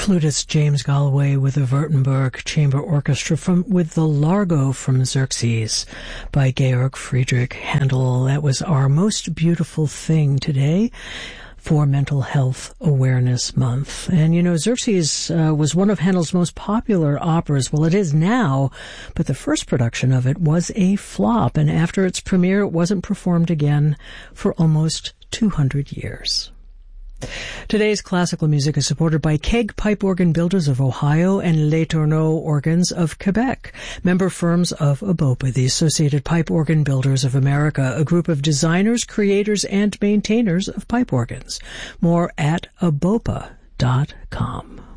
Flutist James Galloway with the Württemberg Chamber Orchestra with the Largo from Xerxes by Georg Friedrich Handel. That was our most beautiful thing today for Mental Health Awareness Month. And, you know, Xerxes was one of Handel's most popular operas. Well, it is now, but the first production of it was a flop. And after its premiere, it wasn't performed again for almost 200 years. Today's classical music is supported by Keg Pipe Organ Builders of Ohio and Les Tourneaux Organs of Quebec, member firms of ABOPA, the Associated Pipe Organ Builders of America, a group of designers, creators, and maintainers of pipe organs. More at abopa.com.